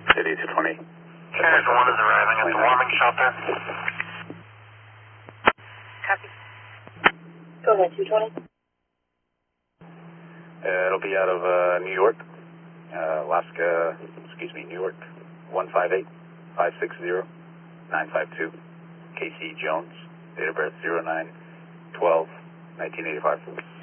City 220. Carrier 1 is arriving at the warming shelter. Copy. Go ahead, 220. It'll be out of New York, New York, 158-560-952. KC Jones, date of birth 09-12-1985.